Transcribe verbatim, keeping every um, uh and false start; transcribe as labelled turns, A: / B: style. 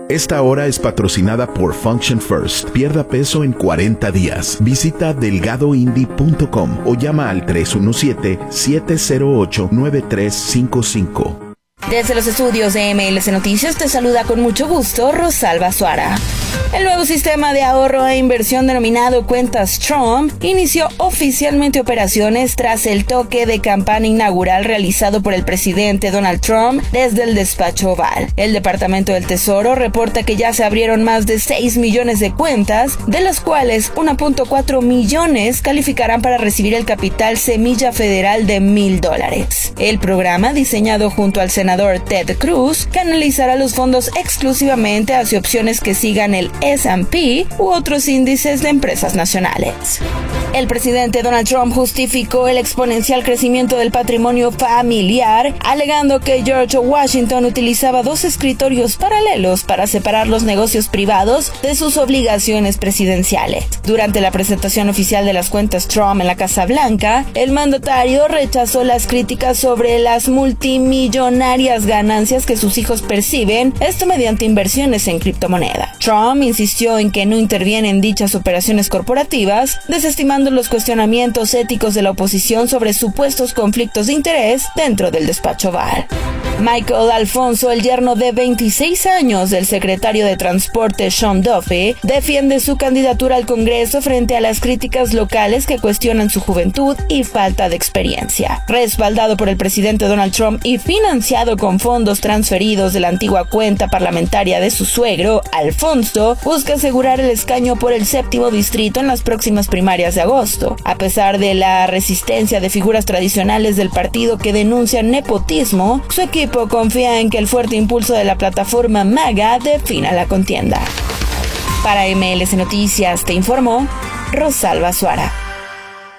A: Esta hora es patrocinada por Function First. Pierda peso en cuarenta días. Visita delgado indie punto com o llama al tres uno siete, siete cero ocho, nueve tres cinco cinco.
B: Desde los estudios de M L C Noticias te saluda con mucho gusto Rosalba Suara. El nuevo sistema de ahorro e inversión denominado Cuentas Trump inició oficialmente operaciones tras el toque de campana inaugural realizado por el presidente Donald Trump desde el despacho Oval. El Departamento del Tesoro reporta que ya se abrieron más de seis millones de cuentas, de las cuales uno punto cuatro millones calificarán para recibir el capital semilla federal de mil dólares. El programa, diseñado junto al senador Ted Cruz, canalizará los fondos exclusivamente hacia opciones que sigan el S and P u otros índices de empresas nacionales. El presidente Donald Trump justificó el exponencial crecimiento del patrimonio familiar, alegando que George Washington utilizaba dos escritorios paralelos para separar los negocios privados de sus obligaciones presidenciales. Durante la presentación oficial de las cuentas Trump en la Casa Blanca, el mandatario rechazó las críticas sobre las multimillonarias ganancias que sus hijos perciben, esto mediante inversiones en criptomoneda. Trump insistió en que no interviene en dichas operaciones corporativas, desestimando los cuestionamientos éticos de la oposición sobre supuestos conflictos de interés dentro del despacho Oval. Michael Alfonso, el yerno de veintiséis años del secretario de Transporte Sean Duffy, defiende su candidatura al Congreso frente a las críticas locales que cuestionan su juventud y falta de experiencia. Respaldado por el presidente Donald Trump y financiado con fondos transferidos de la antigua cuenta parlamentaria de su suegro, Alfonso, busca asegurar el escaño por el séptimo distrito en las próximas primarias de agosto. A pesar de la resistencia de figuras tradicionales del partido que denuncian nepotismo, su equipo confía en que el fuerte impulso de la plataforma MAGA defina la contienda. Para M L C Noticias te informó Rosalba Suara.